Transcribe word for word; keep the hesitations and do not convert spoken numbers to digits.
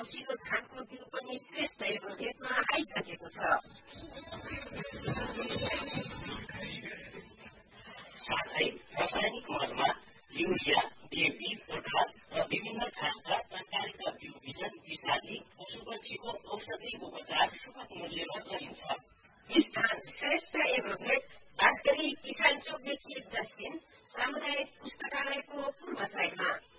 मसिनो धानको बिउ पनि श्रेष्ठ एग्रोभेटमा आइसकेको छ। साथै रासायनिक मलमा युरिया, डिएपी, पोटास र विभिन्न खालका तरकारीका बिउ बिजन बिसाली पशुपक्षीको औषधि उपचार सुपथ मूल्यमा गरिन्छ। स्थान श्रेष्ठ एग्रोभेट बाँसगढी किसान चोकदेखि दक्षिण सामुदायिक पुस्तकालयको पूर्व साइडमा।